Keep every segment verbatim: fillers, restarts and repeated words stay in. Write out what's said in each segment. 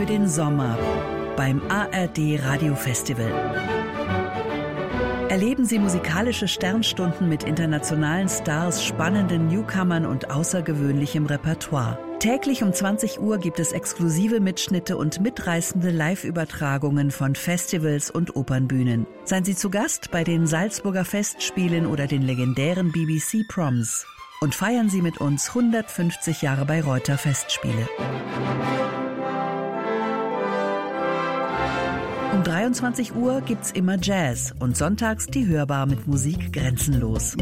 Für den Sommer beim A R D Radiofestival. Erleben Sie musikalische Sternstunden mit internationalen Stars, spannenden Newcomern und außergewöhnlichem Repertoire. Täglich um zwanzig Uhr gibt es exklusive Mitschnitte und mitreißende Live-Übertragungen von Festivals und Opernbühnen. Seien Sie zu Gast bei den Salzburger Festspielen oder den legendären B B C Proms. Und feiern Sie mit uns hundertfünfzig Jahre Bayreuther Festspiele. Um dreiundzwanzig Uhr gibt's immer Jazz und sonntags die Hörbar mit Musik grenzenlos.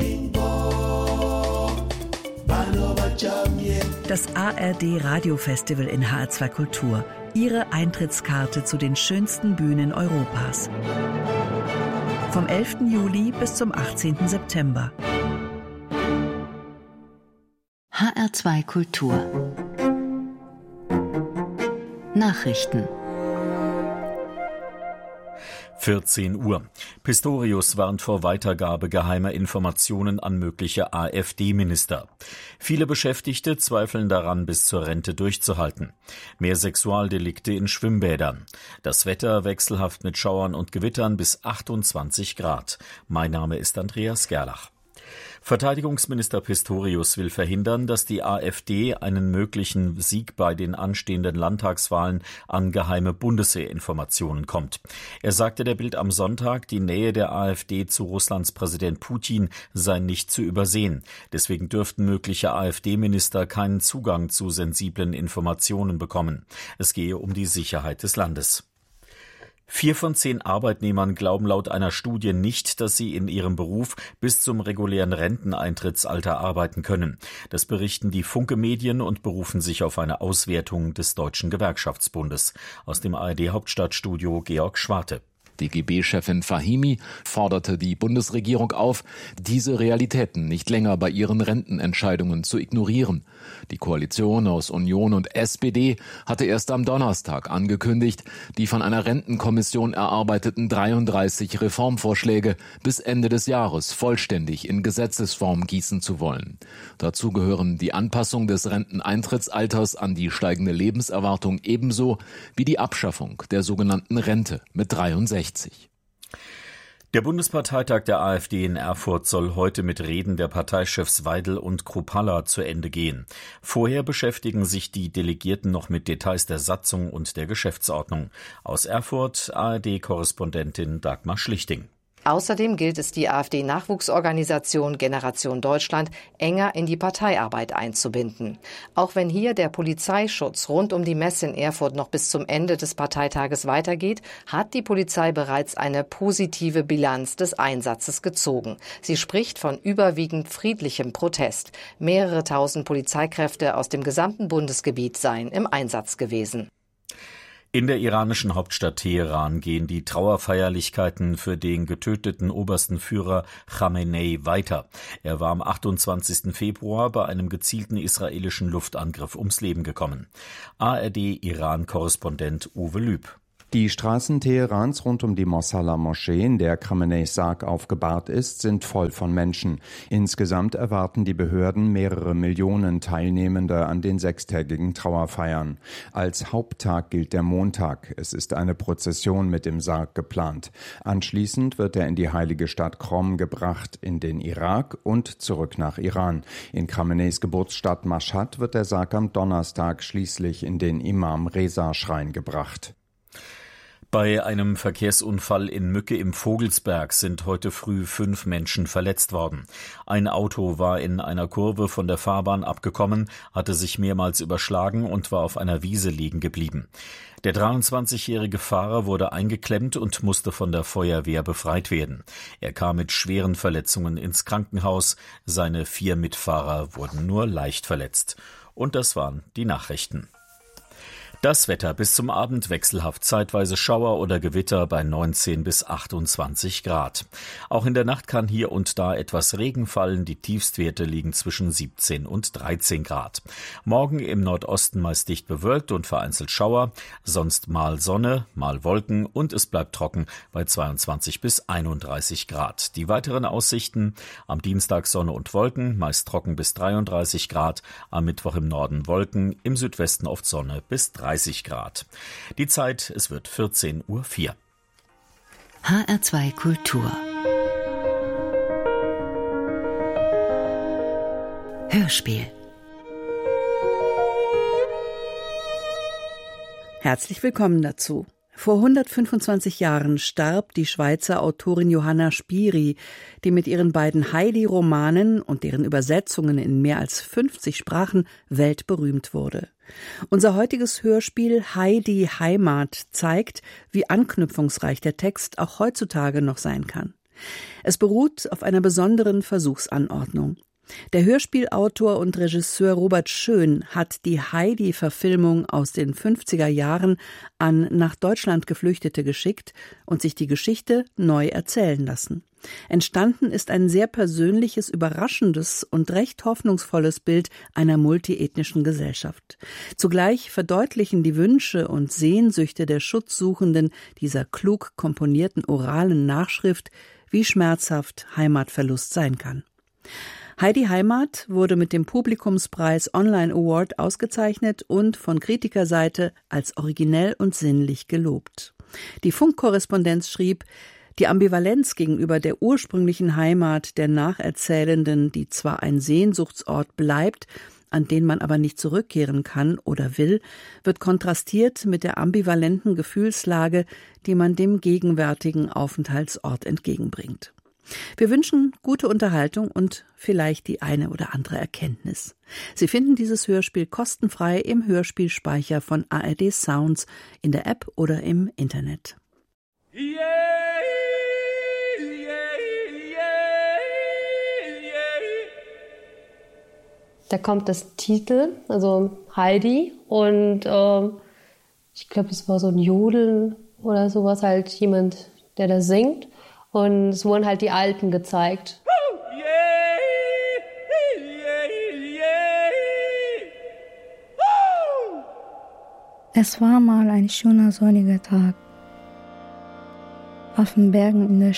Das A R D Radiofestival in H R zwei Kultur. Ihre Eintrittskarte zu den schönsten Bühnen Europas. Vom elften Juli bis zum achtzehnten September. H R zwei Kultur. Nachrichten. vierzehn Uhr. Pistorius warnt vor Weitergabe geheimer Informationen an mögliche AfD-Minister. Viele Beschäftigte zweifeln daran, bis zur Rente durchzuhalten. Mehr Sexualdelikte in Schwimmbädern. Das Wetter wechselhaft mit Schauern und Gewittern bis achtundzwanzig Grad. Mein Name ist Andreas Gerlach. Verteidigungsminister Pistorius will verhindern, dass die AfD einen möglichen Sieg bei den anstehenden Landtagswahlen an geheime Bundeswehrinformationen kommt. Er sagte der Bild am Sonntag, die Nähe der AfD zu Russlands Präsident Putin sei nicht zu übersehen. Deswegen dürften mögliche AfD-Minister keinen Zugang zu sensiblen Informationen bekommen. Es gehe um die Sicherheit des Landes. Vier von zehn Arbeitnehmern glauben laut einer Studie nicht, dass sie in ihrem Beruf bis zum regulären Renteneintrittsalter arbeiten können. Das berichten die Funke-Medien und berufen sich auf eine Auswertung des Deutschen Gewerkschaftsbundes. Aus dem A R D-Hauptstadtstudio Georg Schwarte. D G B-Chefin Fahimi forderte die Bundesregierung auf, diese Realitäten nicht länger bei ihren Rentenentscheidungen zu ignorieren. Die Koalition aus Union und S P D hatte erst am Donnerstag angekündigt, die von einer Rentenkommission erarbeiteten dreiunddreißig Reformvorschläge bis Ende des Jahres vollständig in Gesetzesform gießen zu wollen. Dazu gehören die Anpassung des Renteneintrittsalters an die steigende Lebenserwartung ebenso wie die Abschaffung der sogenannten Rente mit dreiundsechzig. Der Bundesparteitag der AfD in Erfurt soll heute mit Reden der Parteichefs Weidel und Kruppalla zu Ende gehen. Vorher beschäftigen sich die Delegierten noch mit Details der Satzung und der Geschäftsordnung. Aus Erfurt A R D-Korrespondentin Dagmar Schlichting. Außerdem gilt es, die AfD-Nachwuchsorganisation Generation Deutschland enger in die Parteiarbeit einzubinden. Auch wenn hier der Polizeischutz rund um die Messe in Erfurt noch bis zum Ende des Parteitages weitergeht, hat die Polizei bereits eine positive Bilanz des Einsatzes gezogen. Sie spricht von überwiegend friedlichem Protest. Mehrere tausend Polizeikräfte aus dem gesamten Bundesgebiet seien im Einsatz gewesen. In der iranischen Hauptstadt Teheran gehen die Trauerfeierlichkeiten für den getöteten obersten Führer Khamenei weiter. Er war am achtundzwanzigsten Februar bei einem gezielten israelischen Luftangriff ums Leben gekommen. A R D-Iran-Korrespondent Uwe Lüb. Die Straßen Teherans rund um die Mosalla-Moschee, in der Khameneis Sarg aufgebahrt ist, sind voll von Menschen. Insgesamt erwarten die Behörden mehrere Millionen Teilnehmende an den sechstägigen Trauerfeiern. Als Haupttag gilt der Montag. Es ist eine Prozession mit dem Sarg geplant. Anschließend wird er in die heilige Stadt Qom gebracht, in den Irak und zurück nach Iran. In Khameneis Geburtsstadt Mashhad wird der Sarg am Donnerstag schließlich in den Imam-Reza-Schrein gebracht. Bei einem Verkehrsunfall in Mücke im Vogelsberg sind heute früh fünf Menschen verletzt worden. Ein Auto war in einer Kurve von der Fahrbahn abgekommen, hatte sich mehrmals überschlagen und war auf einer Wiese liegen geblieben. Der dreiundzwanzigjährige Fahrer wurde eingeklemmt und musste von der Feuerwehr befreit werden. Er kam mit schweren Verletzungen ins Krankenhaus. Seine vier Mitfahrer wurden nur leicht verletzt. Und das waren die Nachrichten. Das Wetter bis zum Abend wechselhaft, zeitweise Schauer oder Gewitter bei neunzehn bis achtundzwanzig Grad. Auch in der Nacht kann hier und da etwas Regen fallen, die Tiefstwerte liegen zwischen siebzehn und dreizehn Grad. Morgen im Nordosten meist dicht bewölkt und vereinzelt Schauer, sonst mal Sonne, mal Wolken und es bleibt trocken bei zweiundzwanzig bis einunddreißig Grad. Die weiteren Aussichten: am Dienstag Sonne und Wolken, meist trocken bis dreiunddreißig Grad, am Mittwoch im Norden Wolken, im Südwesten oft Sonne bis dreiunddreißig dreißig Grad. Die Zeit, es wird vierzehn Uhr vier. H R zwei Kultur Hörspiel. Herzlich willkommen dazu. Vor hundertfünfundzwanzig Jahren starb die Schweizer Autorin Johanna Spyri, die mit ihren beiden Heidi-Romanen und deren Übersetzungen in mehr als fünfzig Sprachen weltberühmt wurde. Unser heutiges Hörspiel Heidi Heimat zeigt, wie anknüpfungsreich der Text auch heutzutage noch sein kann. Es beruht auf einer besonderen Versuchsanordnung. Der Hörspielautor und Regisseur Robert Schön hat die Heidi-Verfilmung aus den fünfziger Jahren an nach Deutschland Geflüchtete geschickt und sich die Geschichte neu erzählen lassen. Entstanden ist ein sehr persönliches, überraschendes und recht hoffnungsvolles Bild einer multiethnischen Gesellschaft. Zugleich verdeutlichen die Wünsche und Sehnsüchte der Schutzsuchenden dieser klug komponierten oralen Nachschrift, wie schmerzhaft Heimatverlust sein kann. Heidi Heimat wurde mit dem Publikumspreis Online Award ausgezeichnet und von Kritikerseite als originell und sinnlich gelobt. Die Funkkorrespondenz schrieb, die Ambivalenz gegenüber der ursprünglichen Heimat der Nacherzählenden, die zwar ein Sehnsuchtsort bleibt, an den man aber nicht zurückkehren kann oder will, wird kontrastiert mit der ambivalenten Gefühlslage, die man dem gegenwärtigen Aufenthaltsort entgegenbringt. Wir wünschen gute Unterhaltung und vielleicht die eine oder andere Erkenntnis. Sie finden dieses Hörspiel kostenfrei im Hörspielspeicher von A R D Sounds, in der App oder im Internet. Da kommt das Titel, also Heidi, und äh, ich glaube, es war so ein Jodeln oder sowas, halt jemand, der da singt. Und es wurden halt die Alten gezeigt. Es war mal ein schöner sonniger Tag. Auf den Bergen in der